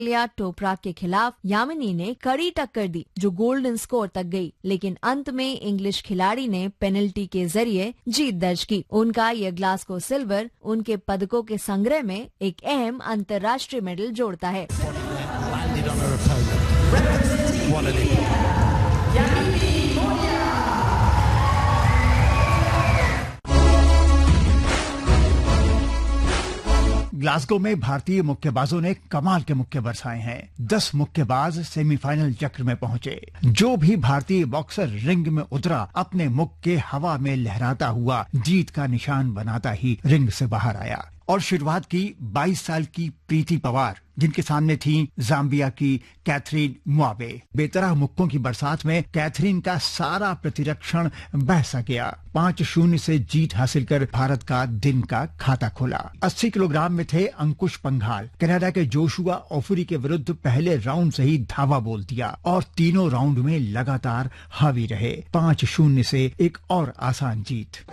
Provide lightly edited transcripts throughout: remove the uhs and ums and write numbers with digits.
लिया टोपराक के खिलाफ यामिनी ने कड़ी टक्कर दी जो गोल्डन स्कोर तक गई, लेकिन अंत में इंग्लिश खिलाड़ी ने पेनल्टी के जरिए जीत दर्ज की। उनका यह ग्लासगो सिल्वर उनके पदकों के संग्रह में एक अहम अंतर्राष्ट्रीय मेडल जोड़ता है। ग्लासगो में भारतीय मुक्केबाजों ने कमाल के मुक्के बरसाए हैं। 10 मुक्केबाज सेमीफाइनल चक्र में पहुंचे। जो भी भारतीय बॉक्सर रिंग में उतरा अपने मुक्के हवा में लहराता हुआ जीत का निशान बनाता ही रिंग से बाहर आया। और शुरुआत की 22 साल की प्रीति पवार, जिनके सामने थी जाम्बिया की कैथरीन मुआवे। बेतरह मुक्कों की बरसात में कैथरीन का सारा प्रतिरक्षण बह सा गया। 5-0 से जीत हासिल कर भारत का दिन का खाता खोला। 80 किलोग्राम में थे अंकुश पंघाल। कनाडा के जोशुआ ओफरी के विरुद्ध पहले राउंड से ही धावा बोल दिया और तीनों राउंड में लगातार हावी रहे। 5-0 से एक और आसान जीत।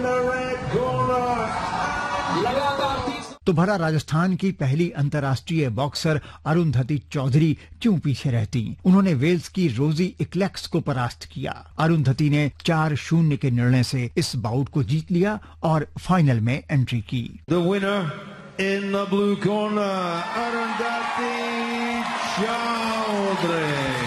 तो भरा राजस्थान की पहली अंतर्राष्ट्रीय बॉक्सर अरुंधति चौधरी क्यों पीछे रहती? उन्होंने वेल्स की रोजी इक्लेक्स को परास्त किया। अरुंधति ने 4-0 के निर्णय से इस बाउट को जीत लिया और फाइनल में एंट्री की। The winner in the blue corner, Arundhati Chaudhary।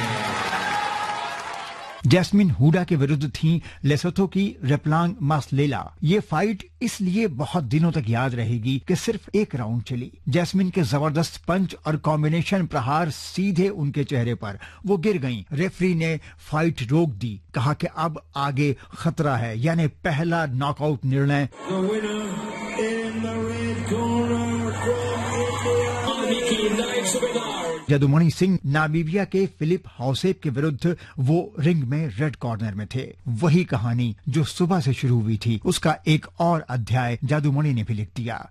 Jasmine Hooda के विरुद्ध थी लेसोथो की रेपलांग मासलेला। ये फाइट इसलिए बहुत दिनों तक याद रहेगी कि सिर्फ एक राउंड चली। जैस्मिन के जबरदस्त पंच और कॉम्बिनेशन प्रहार सीधे उनके चेहरे पर, वो गिर गईं। रेफरी ने फाइट रोक दी, कहा कि अब आगे खतरा है, यानी पहला नॉकआउट निर्णय। जादूमणि सिंह नामीबिया के फिलिप हौसेप के विरुद्ध वो रिंग में रेड कॉर्नर में थे। वही कहानी जो सुबह से शुरू हुई थी, उसका एक और अध्याय जादूमणि ने भी लिख दिया।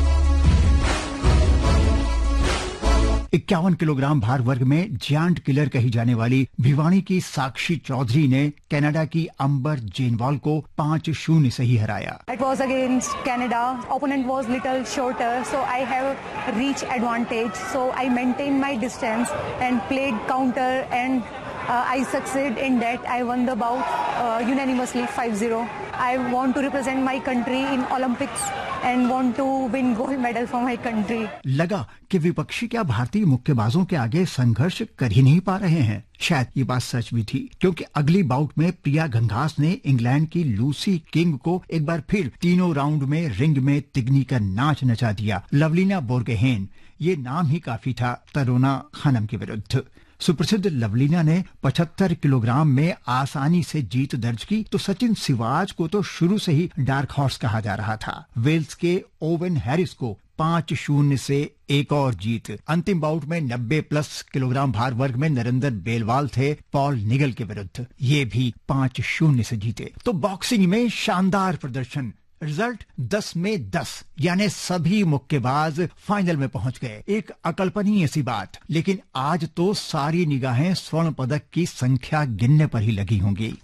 51 किलोग्राम भार वर्ग में जायंट किलर कही जाने वाली भिवानी की साक्षी चौधरी ने कनाडा की अंबर जेनवाल को 5-0 से ही हराया। It was against Canada. Opponent was little shorter, so I have reach advantage. So I maintained my distance and played counter, and I succeed in that. I won the bout unanimously 5-0. I want to represent my country in Olympics and want to win gold medal for my country. लगा कि विपक्षी क्या भारतीय मुक्केबाजों के आगे संघर्ष कर ही नहीं पा रहे हैं। शायद ये बात सच भी थी, क्योंकि अगली बाउट में प्रिया घंघास ने इंग्लैंड की लूसी किंग को एक बार फिर तीनों राउंड में रिंग में तिगनी का नाच नचा दिया। लवलीना बोर्गोहेन, ये नाम ही काफी था तरोना खानम के विरुद्ध। सुप्रसिद्ध लवलीना ने 75 किलोग्राम में आसानी से जीत दर्ज की, तो सचिन सिवाज को तो शुरू से ही डार्क हॉर्स कहा जा रहा था। वेल्स के ओवेन हैरिस को 5-0 से एक और जीत। अंतिम बाउट में 90+ किलोग्राम भार वर्ग में नरेंद्र बेलवाल थे पॉल निगल के विरुद्ध। ये भी 5-0 से जीते। तो बॉक्सिंग में शानदार प्रदर्शन। रिजल्ट 10 में 10, यानी सभी मुक्केबाज फाइनल में पहुंच गए। एक अकल्पनीय सी बात, लेकिन आज तो सारी निगाहें स्वर्ण पदक की संख्या गिनने पर ही लगी होंगी।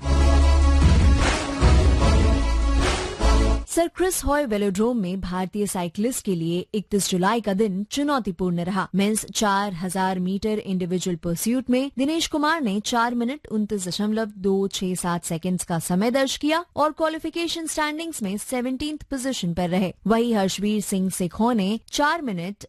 सर क्रिस हॉय वेलोड्रोम में भारतीय साइकिलिस्ट के लिए 31 जुलाई का दिन चुनौतीपूर्ण रहा। मेंस 4000 मीटर इंडिविजुअल परस्यूट में दिनेश कुमार ने 4 मिनट 29.267 सेकंड्स का समय दर्ज किया और क्वालिफिकेशन स्टैंडिंग्स में 17th पोजीशन पर रहे। वहीं हर्षवीर सिंह सेखों ने 4 मिनट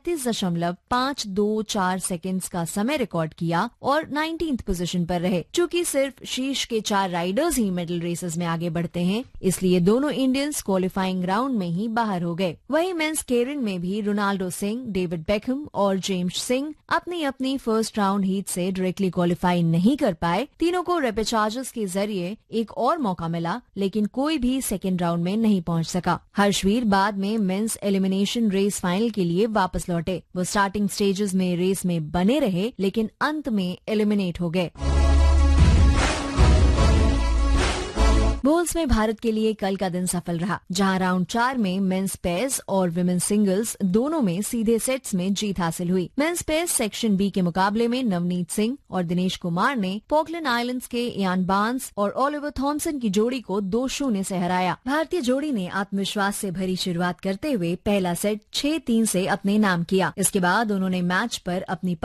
35.524 सेकंड्स का समय रिकॉर्ड किया और 19th पोजीशन पर रहे। चूंकि सिर्फ शीर्ष के 4 राइडर्स ही मेडल रेसेस में आगे बढ़ते हैं, इसलिए दोनों इंडियंस क्वालिफाइंग राउंड में ही बाहर हो गए। वहीं मेंस केरिन में भी रोनाल्डो सिंह, डेविड बेकहम और जेम्स सिंह अपनी अपनी फर्स्ट राउंड हीट से डायरेक्टली क्वालिफाई नहीं कर पाए। तीनों को रेपेचार्जेस के जरिए एक और मौका मिला, लेकिन कोई भी सेकेंड राउंड में नहीं पहुंच सका। हर्षवीर बाद में मेंस एलिमिनेशन रेस फाइनल के लिए वापस लौटे। वो स्टार्टिंग स्टेजेस में रेस में बने रहे, लेकिन अंत में एलिमिनेट हो गए। बॉल्स में भारत के लिए कल का दिन सफल रहा, जहां राउंड 4 में मेंस पेयर्स और विमेन सिंगल्स दोनों में सीधे सेट्स में जीत हासिल हुई। मेंस पेयर्स सेक्शन बी के मुकाबले में नवनीत सिंह और दिनेश कुमार ने पॉकलैंड आइलैंड्स के इयान बार्न्स और ओलिवर थॉमसन की जोड़ी को 2-0 से हराया। भारतीय जोड़ी ने आत्मविश्वास से भरी शुरुआत करते हुए पहला सेट 6-3 से अपने नाम किया। इसके बाद उन्होंने मैच पर अपनी